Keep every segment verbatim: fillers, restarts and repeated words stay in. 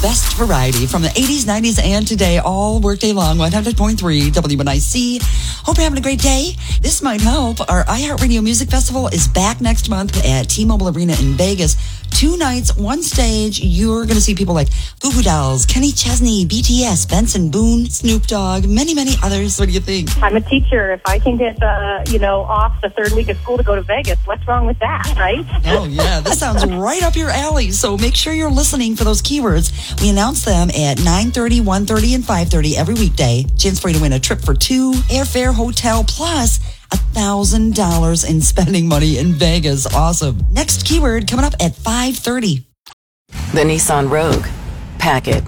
best variety from the eighties, nineties, and today, all workday long, one hundred point three W N I C. Hope you're having a great day. This might help. Our iHeartRadio Music Festival is back next month at T-Mobile Arena in Vegas. Two nights, one stage. You're going to see people like Goo Goo Dolls, Kenny Chesney, B T S, Benson Boone, Snoop Dogg, many, many others. What do you think? I'm a teacher. If I can get, uh, you know, off the third week of school to go to Vegas, what's wrong with that, right? Oh, yeah. This sounds right up your alley. So make sure you're listening for those keywords. We announce them at nine thirty, one thirty, and five thirty every weekday. Chance for you to win a trip for two, airfare, hotel, plus one thousand dollars in spending money in Vegas. Awesome. Next keyword coming up at five thirty. The Nissan Rogue. Pack it.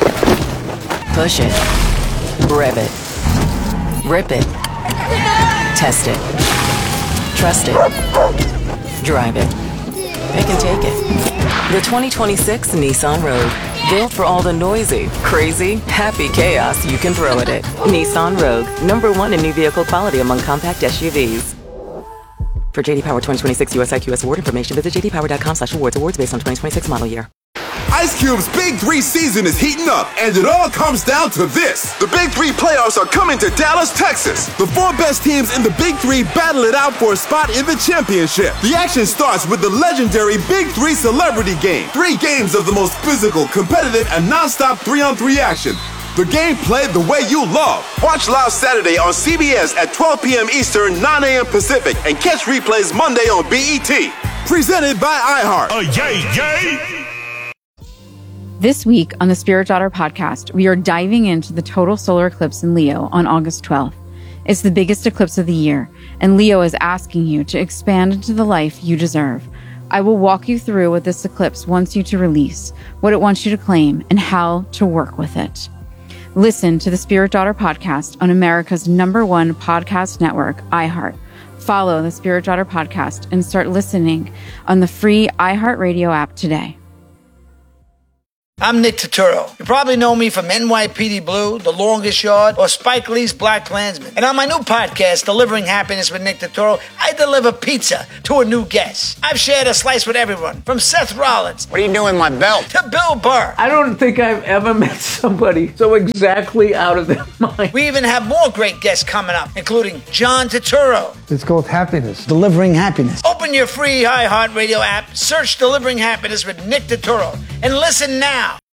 Push it. Rev it. Rip it. Test it. Trust it. Drive it. Pick and take it. The twenty twenty-six Nissan Rogue. Built for all the noisy, crazy, happy chaos you can throw at it. Nissan Rogue. Number one in new vehicle quality among compact S U Vs. For J D Power twenty twenty-six U S I Q S award information, visit j d power dot com slash awards. Awards based on twenty twenty-six model year. Ice Cube's Big Three season is heating up, and it all comes down to this. The Big Three playoffs are coming to Dallas, Texas. The four best teams in the Big Three battle it out for a spot in the championship. The action starts with the legendary Big Three Celebrity Game. Three games of the most physical, competitive, and non-stop three-on-three action. The game played the way you love. Watch live Saturday on C B S at twelve p.m. Eastern, nine a.m. Pacific, and catch replays Monday on B E T. Presented by iHeart. Uh, yay, yay! This week on the Spirit Daughter podcast, we are diving into the total solar eclipse in Leo on August twelfth. It's the biggest eclipse of the year, and Leo is asking you to expand into the life you deserve. I will walk you through what this eclipse wants you to release, what it wants you to claim, and how to work with it. Listen to the Spirit Daughter podcast on America's number one podcast network, iHeart. Follow the Spirit Daughter podcast and start listening on the free iHeartRadio app today. I'm Nick Turturro. You probably know me from N Y P D Blue, The Longest Yard, or Spike Lee's Black Klansman. And on my new podcast, Delivering Happiness with Nick Turturro, I deliver pizza to a new guest. I've shared a slice with everyone, from Seth Rollins. What are you doing with my belt? To Bill Burr. I don't think I've ever met somebody so exactly out of their mind. We even have more great guests coming up, including John Turturro. It's called Happiness. Delivering Happiness. Open your free iHeartRadio app, search Delivering Happiness with Nick Turturro, and listen now.